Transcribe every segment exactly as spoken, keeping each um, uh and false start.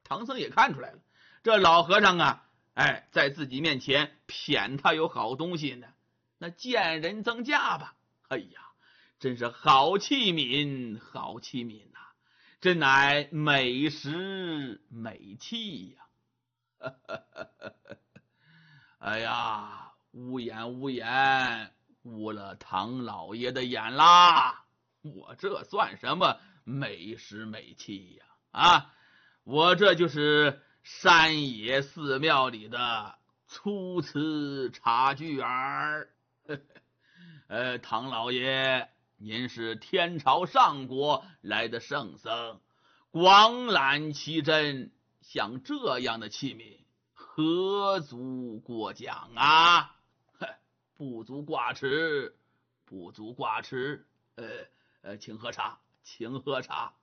唐僧也看出来了，这老和尚啊，哎，在自己面前谝他有好东西呢，那见人增价吧。哎呀，真是好器皿，好器皿呐、啊，真乃美食美器呀、啊！哎呀，无眼无眼，误了唐老爷的眼啦！我这算什么美食美器呀？啊，我这就是山野寺庙里的粗瓷茶具儿。呃，唐老爷，您是天朝上国来的圣僧，广揽奇珍，像这样的器皿，何足过奖啊？不足挂齿，不足挂齿。呃呃，请喝茶，请喝茶。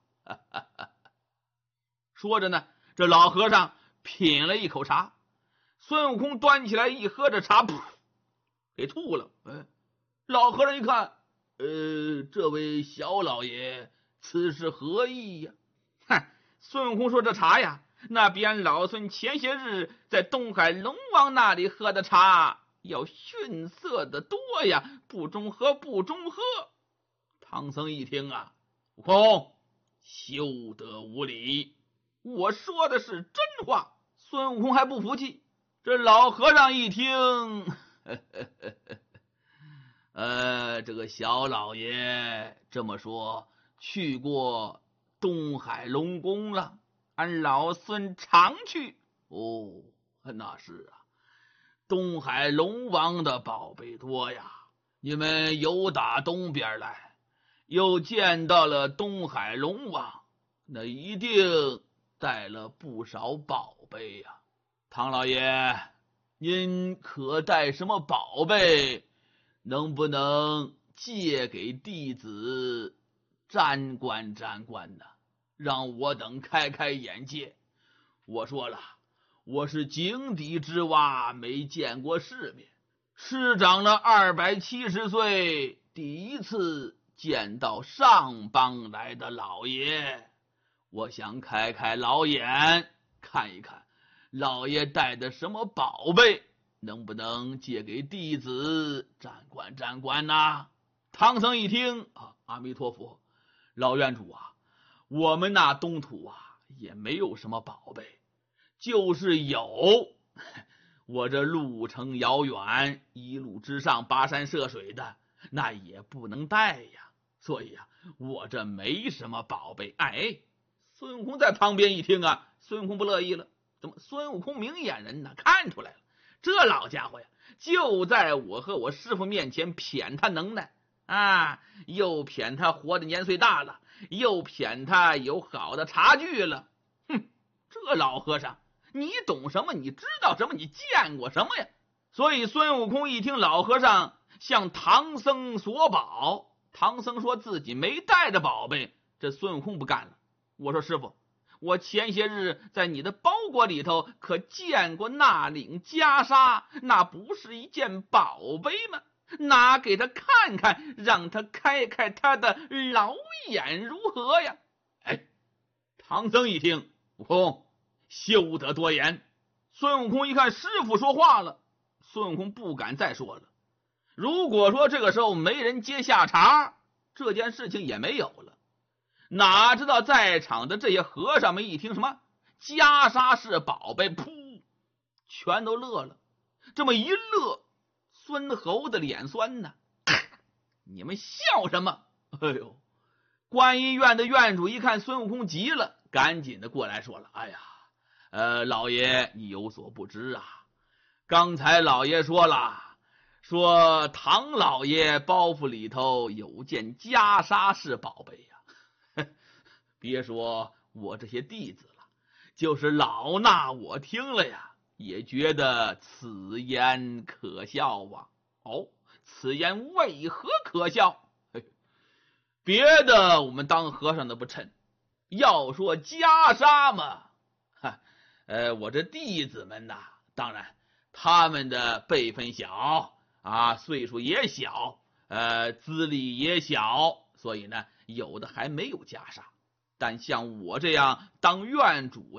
说着呢，这老和尚品了一口茶，孙悟空端起来一喝这茶，噗，给吐了。哎，老和尚一看，呃，这位小老爷，此是何意呀？哼，孙悟空说这茶呀，那比俺老孙前些日在东海龙王那里喝的茶要逊色的多呀，不中喝，不中喝。唐僧一听啊，悟空，休得无礼，我说的是真话。孙悟空还不服气，这老和尚一听，呵呵呵呵呃，这个小老爷这么说，去过东海龙宫了，俺老孙常去。哦，那是啊，东海龙王的宝贝多呀，你们游打东边来，又见到了东海龙王，那一定带了不少宝贝呀。唐老爷，您可带什么宝贝？能不能借给弟子沾观沾观呢？让我等开开眼界。我说了，我是井底之蛙，没见过世面，师长了二百七十岁，第一次见到上邦来的老爷，我想开开老眼，看一看老爷带的什么宝贝，能不能借给弟子沾观沾观呐？唐僧一听啊，阿弥陀佛，老院主啊，我们那东土啊也没有什么宝贝，就是有，我这路程遥远，一路之上跋山涉水的，那也不能带呀，所以啊，我这没什么宝贝。哎，孙悟空在旁边一听啊，孙悟空不乐意了，怎么？孙悟空明眼人呢，看出来了，这老家伙呀，就在我和我师傅面前谝他能耐啊，又谝他活的年岁大了，又谝他有好的茶具了。哼，这老和尚，你懂什么？你知道什么？你见过什么呀？所以孙悟空一听老和尚向唐僧索宝，唐僧说自己没带着宝贝，这孙悟空不干了。我说师傅，我前些日在你的包裹里头可见过那领袈裟，那不是一件宝贝吗？拿给他看看，让他开开他的老眼如何呀？哎，唐僧一听，悟空，休得多言。孙悟空一看师傅说话了，孙悟空不敢再说了。如果说这个时候没人接下茬，这件事情也没有了。哪知道在场的这些和尚们一听什么袈裟是宝贝，噗，全都乐了。这么一乐，孙猴子脸酸呢，你们笑什么？哎呦，观音院的院主一看孙悟空急了，赶紧的过来说了，哎呀，呃，老爷你有所不知啊，刚才老爷说了，说唐老爷包袱里头有件袈裟是宝贝呀。别说我这些弟子了，就是老衲我听了呀，也觉得此言可笑啊。哦，此言为何可笑？别的我们当和尚的不趁，要说袈裟嘛，哈，呃，我这弟子们呐，当然他们的辈分小啊，岁数也小，呃，资历也小，所以呢，有的还没有袈裟。但像我这样当院主